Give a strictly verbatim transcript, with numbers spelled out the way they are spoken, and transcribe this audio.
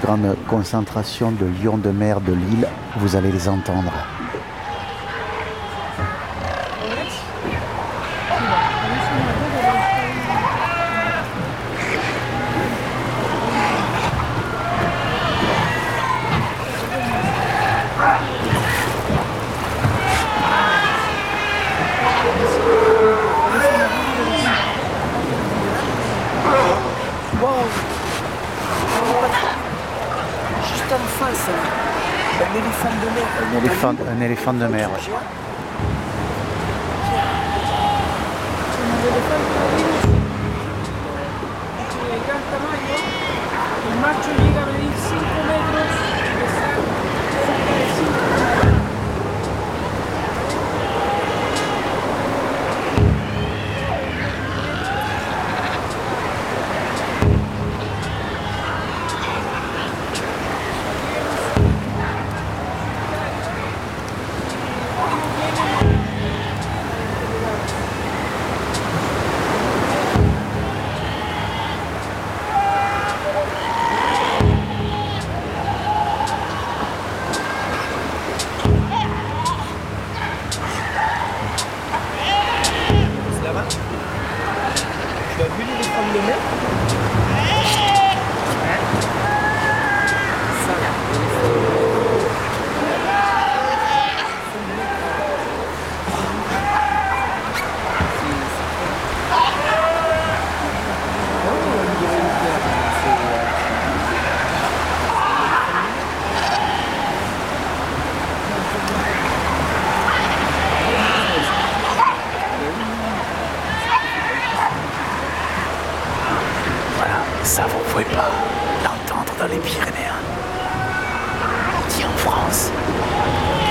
grandes concentrations de lions de mer de l'île, vous allez les entendre. Juste en face, un éléphant de mer. Un éléphant, un éléphant de mer. Ouais. Il macho llega a medir cinco metros y pesa cerca de cinco metros. Tu as vu l'éléphant de mer? Ça, Ça, vous pouvez pas l'entendre dans les Pyrénées. Ni en France.